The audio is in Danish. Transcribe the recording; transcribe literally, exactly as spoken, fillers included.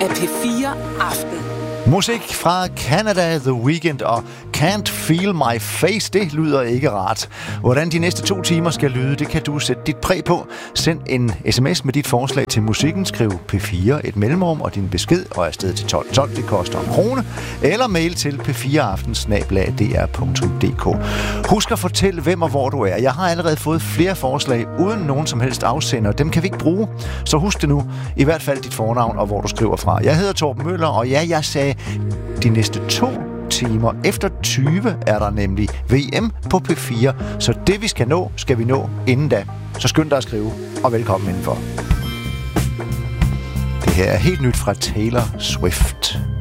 af P fire Aften. Musik fra Canada, The Weeknd og Can't Feel My Face, det lyder ikke rart. Hvordan de næste to timer skal lyde, det kan du sætte dit præg på. Send en sms med dit forslag til musikken, skriv P fire, et mellemrum og din besked, og afsted til tolv tolv, det koster en krone. Eller mail til p fire aften snabel-a d r punktum d k. Husk at fortælle, hvem og hvor du er. Jeg har allerede fået flere forslag uden nogen som helst afsender. Dem kan vi ikke bruge, så husk det nu. I hvert fald dit fornavn og hvor du skriver fra. Jeg hedder Torben Møller, og ja, jeg sagde de næste to timer efter tyve er der nemlig V M på P fire. Så det vi skal nå, skal vi nå inden da. Så skynd dig at skrive, og velkommen indenfor. Det her er helt nyt fra Taylor Swift.